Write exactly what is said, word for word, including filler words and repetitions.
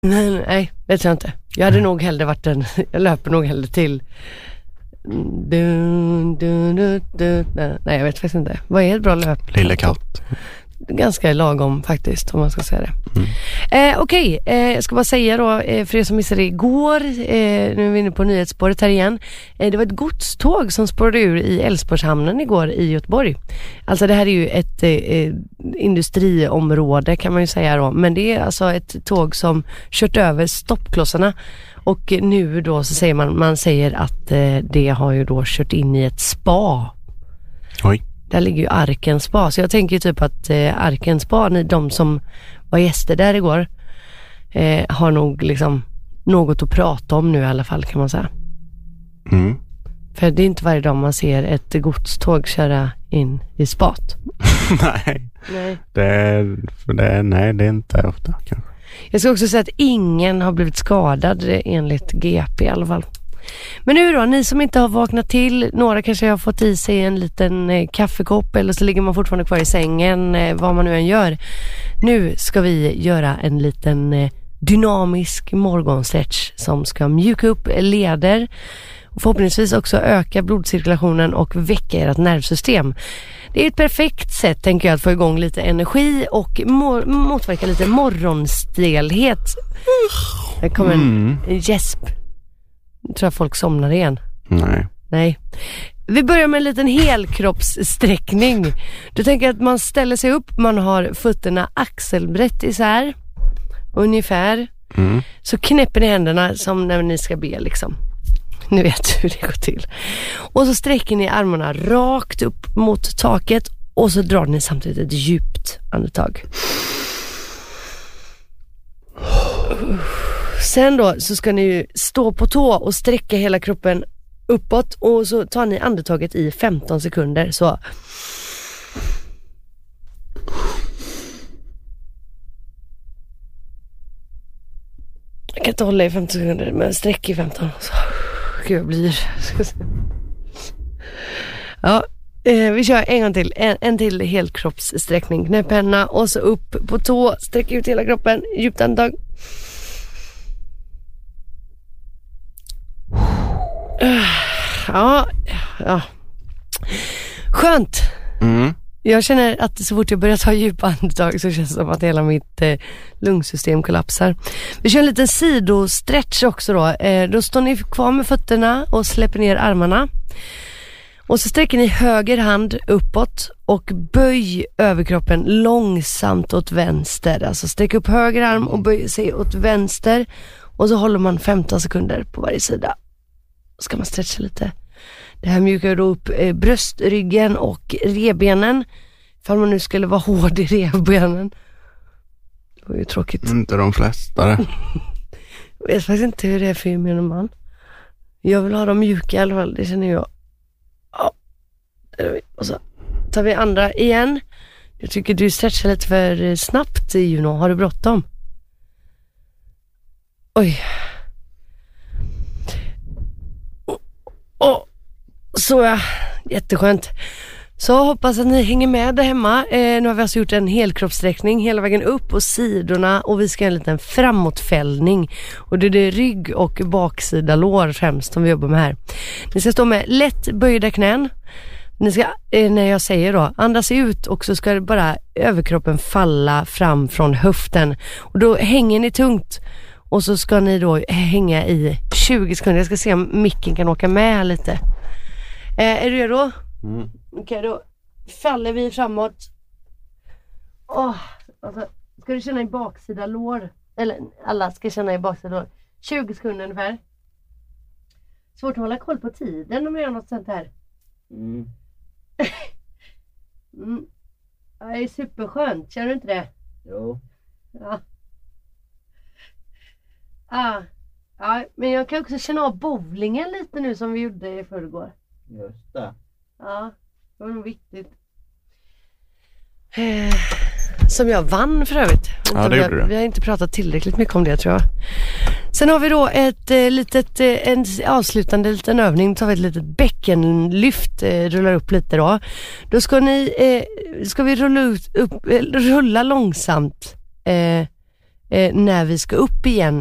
Nej, nej, det tror jag inte. Jag hade nog hellre varit en, jag löper nog hellre till du, du, du, du, nej, jag vet faktiskt inte. Vad är ett bra löp? Lille katt. Ganska lagom faktiskt, om man ska säga det. Mm. Eh, Okej, okay. eh, jag ska bara säga då, eh, för er som missade igår, eh, nu är vi inne på nyhetsspåret här igen. Eh, det var ett godståg som spårade ur i Älvsborgshamnen igår i Göteborg. Alltså det här är ju ett eh, industriområde kan man ju säga då, men det är alltså ett tåg som kört över stoppklossarna. Och nu då så säger man, man säger att eh, det har ju då kört in i ett spa. Oj. Där ligger ju Arkens spa. Så jag tänker typ att eh, Arkens spa, ni, de som var gäster där igår, eh, har nog liksom något att prata om nu i alla fall, kan man säga. Mm. För det är inte varje dag man ser ett godståg köra in i spat. nej. Nej. Det är, för det är, nej, det är inte ofta kanske. Jag ska också säga att ingen har blivit skadad enligt G P i alla fall. Men nu då, ni som inte har vaknat till, några kanske har fått i sig en liten eh, kaffekopp eller så ligger man fortfarande kvar i sängen, eh, vad man nu än gör. Nu ska vi göra en liten eh, dynamisk morgonstretch som ska mjuka upp leder och förhoppningsvis också öka blodcirkulationen och väcka ert nervsystem. Det är ett perfekt sätt, tänker jag, att få igång lite energi och mor- motverka lite morgonstelhet. Det kommer en, en gäsp. Jag tror att folk somnar igen. Nej. Nej. Vi börjar med en liten helkroppssträckning. Du tänker att man ställer sig upp, man har fötterna axelbrett isär ungefär. Mm. Så knäpper ni händerna som när ni ska be liksom. Ni vet hur det går till. Och så sträcker ni armarna rakt upp mot taket och så drar ni samtidigt ett djupt andetag. Sen då så ska ni ju stå på tå och sträcka hela kroppen uppåt och så tar ni andetaget i femton sekunder. Så jag kan inte hålla i femton sekunder, men sträck i femton. Så. Gud, jag blir... Ja, eh, vi kör en gång till. En, en till helkroppssträckning. Knäpphänderna och så upp på tå. Sträck ut hela kroppen. Djupt andetag. Ja, ja. Skönt. Mm. Jag känner att så fort jag börjar ta djupa andetag så känns det som att hela mitt eh, lungsystem kollapsar. Vi kör en liten sidostretch också då. Eh, då står ni kvar med fötterna och släpper ner armarna. Och så sträcker ni höger hand uppåt och böj överkroppen långsamt åt vänster. Alltså sträck upp höger arm och böj sig åt vänster. Och så håller man femton sekunder på varje sida. Så ska man stretcha lite. Det här mjukar då upp eh, bröstryggen och revbenen. Ifall man nu skulle vara hård i revbenen. Det var ju tråkigt. Inte de flesta det. Jag vet faktiskt inte hur det är för gemene man. Jag vill ha dem mjuka i alla fall, det känner jag. Ja, där är vi. Och så tar vi andra igen. Jag tycker du stretchar lite för snabbt, Juno. Har du bråttom? Oj. Åh. Så ja, jätteskönt. Så hoppas att ni hänger med där hemma. eh, Nu har vi alltså gjort en helkroppssträckning hela vägen upp på sidorna. Och vi ska göra en liten framåtfällning. Och det är det rygg och baksida lår främst som vi jobbar med här. Ni ska stå med lätt böjda knän. Ni ska, eh, när jag säger då, andas ut och så ska det bara överkroppen falla fram från höften. Och då hänger ni tungt. Och så ska ni då hänga i tjugo sekunder. Jag ska se om micken kan åka med här lite. Eh, är du redo? Mm. Okej, okay, då faller vi framåt. Åh, alltså, ska du känna i baksida lår? Eller alla ska känna i baksida lår. tjugo sekunder ungefär. Svårt att hålla koll på tiden om jag gör något sånt här. Mm. mm. Det är superskönt, känner du inte det? Jo. Ja. Ah. Ja, men jag kan också känna av bowlingen lite nu som vi gjorde i förrgår. Just det. Ja, det var nog viktigt. Eh, som jag vann för övrigt. Ja, det vi, gjorde har, du. vi har inte pratat tillräckligt mycket om det, tror jag. Sen har vi då ett eh, litet, eh, en avslutande liten övning. Då tar vi ett litet bäckenlyft, eh, rullar upp lite då. Då ska ni, eh, ska vi rulla, ut, upp, eh, rulla långsamt. Eh, eh, när vi ska upp igen